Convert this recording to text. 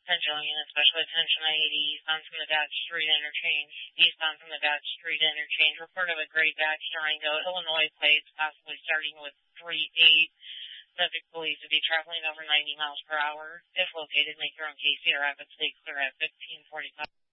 Attention unit, special attention I-80 eastbound from the Dodge Street interchange. Eastbound from the Dodge Street interchange. Report of a gray Dodge Durango, Illinois plates, possibly starting with 38. Subject believed to be traveling over 90 miles per hour. If located, make your own KC or rapid stay clear at 1545.